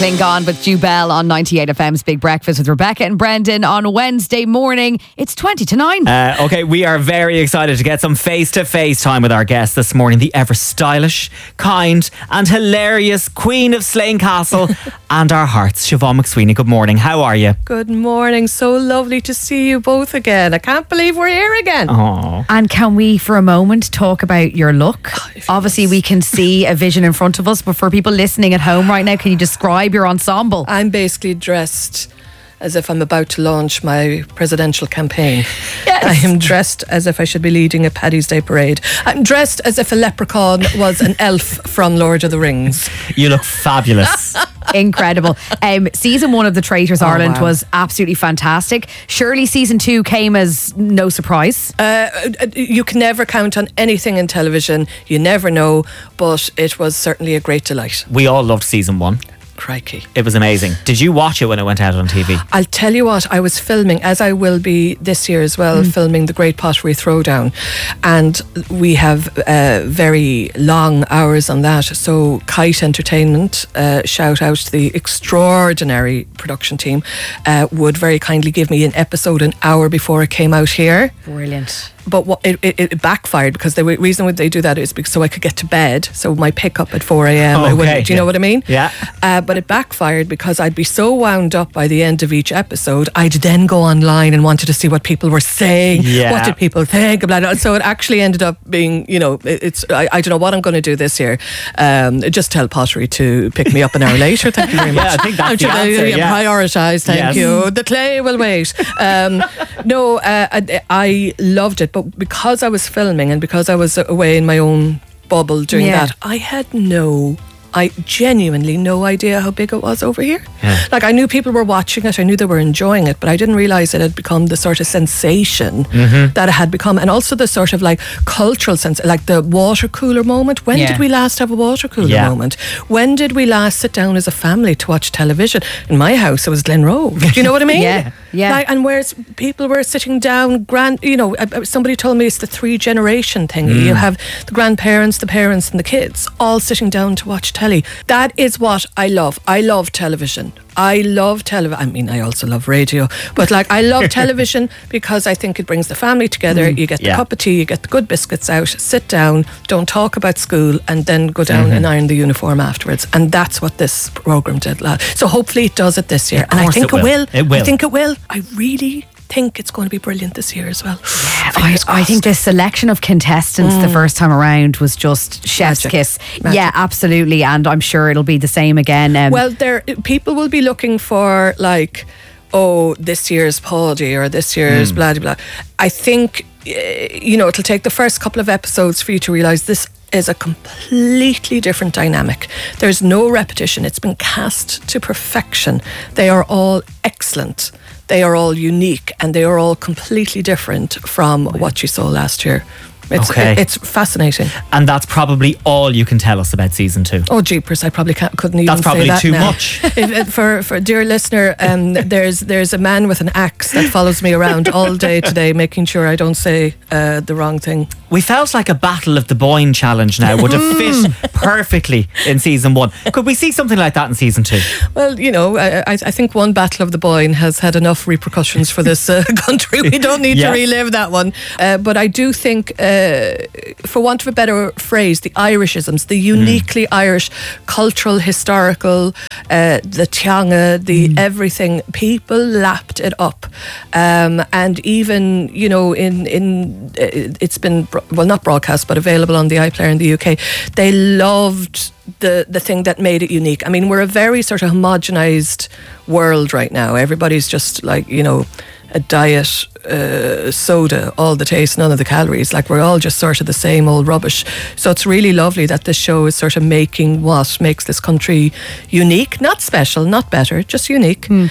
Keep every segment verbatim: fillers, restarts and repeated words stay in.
Klingon with Ju Bell on ninety-eight F M's Big Breakfast with Rebecca and Brendan on Wednesday morning. It's twenty to nine. Uh, okay, we are very excited to get some face-to-face time with our guest this morning. The ever stylish, kind and hilarious Queen of Slane Castle and our hearts, Siobhan McSweeney. Good morning. How are you? Good morning. So lovely to see you both again. I can't believe we're here again. Oh. And can we for a moment talk about your look? Obviously we can see a vision in front of us, but for people listening at home right now, can you describe your ensemble? I'm basically dressed as if I'm about to launch my presidential campaign. Yes. I am dressed as if I should be leading a Paddy's Day parade. I'm dressed as if a leprechaun was an elf from Lord of the Rings. You look fabulous. Incredible. Um, season one of The Traitors Oh, Ireland wow. was absolutely fantastic. Surely season two came as no surprise. Uh, you can never count on anything in television. You never know, but it was certainly a great delight. We all loved season one. Crikey. It was amazing. Did you watch it when it went out on T V? I'll tell you what, I was filming, as I will be this year as well, Mm. filming The Great Pottery Throwdown. And we have uh, very long hours on that. So Kite Entertainment, uh, shout out to the extraordinary production team, uh, would very kindly give me an episode an hour before it came out here. Brilliant. But what, it, it, it backfired because the w- reason why they do that is because so I could get to bed. So my pickup at four a.m. I Okay, wouldn't, do you yeah. know what I mean? Yeah. Uh, but it backfired because I'd be so wound up by the end of each episode, I'd then go online and wanted to see what people were saying. Yeah. What did people think? Blah, blah. So it actually ended up being, you know, it, it's I, I don't know what I'm going to do this year. Um, just tell Pottery to pick me up an hour later. Thank you very much. Yeah, I think that's I'm the trying to, answer, yeah, yeah. prioritise, thank Yes. you. The clay will wait. Um, no, uh, I, I loved it, but because I was filming and because I was away in my own bubble doing Yeah. that, I had no I genuinely no idea how big it was over here. Yeah. Like, I knew people were watching it, I knew they were enjoying it, but I didn't realise it had become the sort of sensation Mm-hmm. that it had become, and also the sort of like cultural sense, like the water cooler moment. When Yeah. did we last have a water cooler Yeah. moment? When did we last sit down as a family to watch television? In my house, it was Glenroe. Do you know what I mean? Yeah, yeah. Like, and whereas people were sitting down, grand, you know, uh, uh, somebody told me it's the three generation thing. Mm. You have the grandparents, the parents, and the kids all sitting down to watch telly. That is what I love. I love television. I love television. I mean, I also love radio, but like, I love television because I think it brings the family together. You get the Yeah. cup of tea, you get the good biscuits out, sit down, don't talk about school, and then go down Mm-hmm. and iron the uniform afterwards. And that's what this program did. la- So hopefully it does it this year. And I course think it it will. will. It will. I think it will. I really think it's going to be brilliant this year as well. I, I think the selection of contestants the first time around was just chef's Magic. kiss. Magic. Yeah, absolutely. And I'm sure it'll be the same again. Um, Well, there people will be looking for like, oh, this year's Paddy or this year's Hmm. blah, blah, blah. I think, eh, you know, it'll take the first couple of episodes for you to realise this is a completely different dynamic. There's no repetition. It's been cast to perfection. They are all excellent. They are all unique, and they are all completely different from what you saw last year. It's, Okay. it's fascinating. And that's probably all you can tell us about season two. Oh, jeepers! I probably can't, couldn't even That's probably say that too now. much. If, if, for for dear listener, um, there's there's a man with an axe that follows me around all day today, making sure I don't say uh, the wrong thing. We felt like a Battle of the Boyne challenge now would have fit perfectly in season one. Could we see something like that in season two? Well, you know, I, I, I think one Battle of the Boyne has had enough repercussions for this uh, country. We don't need Yes. to relive that one. Uh, but I do think, uh, for want of a better phrase, the Irishisms, the uniquely Irish cultural, historical, uh, the tianga, the everything, people lapped it up. Um, and even, you know, in, in uh, it's been, bro- well, not broadcast, but available on the iPlayer in the U K, they loved the the thing that made it unique. I mean, we're a very sort of homogenized world right now. Everybody's just like, you know, a diet uh, soda, all the taste, none of the calories. Like, we're all just sort of the same old rubbish. So it's really lovely that this show is sort of making what makes this country unique, not special, not better, just unique, um,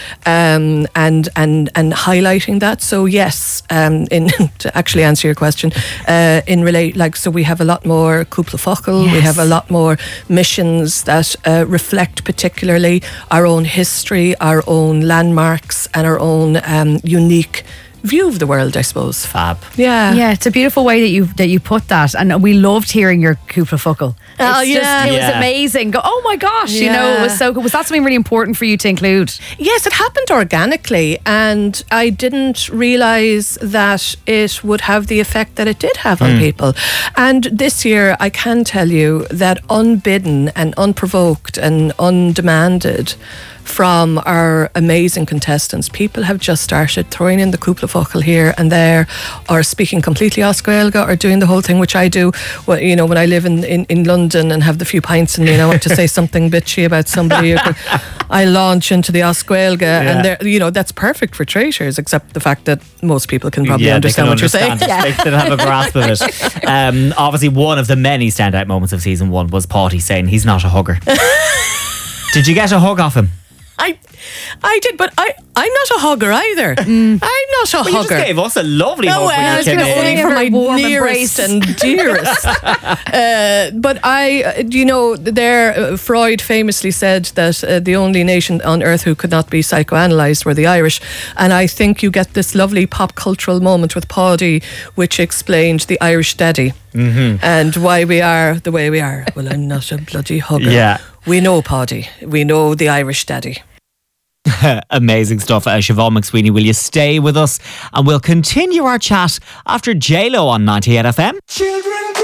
and and and highlighting that. So yes, um, in to actually answer your question, uh, in relate, like, so we have a lot more Cúpla Focal, we Yes. have a lot more missions that uh, reflect particularly our own history, our own landmarks, and our own um, unique view of the world, I suppose. Fab. Yeah. Yeah, it's a beautiful way that you that you put that, and we loved hearing your cúpla focal. Oh, It's yeah. just, it Yeah. was amazing. Go, oh my gosh, you know, it Yeah. was so good. Was that something really important for you to include? Yes, it happened organically, and I didn't realise that it would have the effect that it did have on people. And this year, I can tell you that unbidden and unprovoked and undemanded from our amazing contestants, people have just started throwing in the cúpla focal here and there, or speaking completely Oscailga, or doing the whole thing, which I do. Well, you know, when I live in, in, in London and have the few pints in me and I want to say something bitchy about somebody, I launch into the Oscailga, Yeah. and there, you know, that's perfect for traitors, except the fact that most people can probably yeah, understand they what can you're saying. understand it. They they have a grasp of it. Um, obviously, one of the many standout moments of season one was Pauty saying he's not a hugger. Did you get a hug off him? I, I did, but I, I'm not a hugger either. I'm not a Well, you just hugger. gave us a lovely No, hug when well, I you was came going to in. say in. for my Warm nearest embrace. and dearest. uh, but I, uh, you know, there, uh, Freud famously said that uh, the only nation on earth who could not be psychoanalyzed were the Irish. And I think you get this lovely pop cultural moment with Paddy, which explained the Irish daddy and why we are the way we are. Well, I'm not a bloody hugger. Yeah. We know Paddy. We know the Irish daddy. Amazing stuff. Uh, Siobhan McSweeney, will you stay with us? And we'll continue our chat after J Lo on ninety-eight F M. Children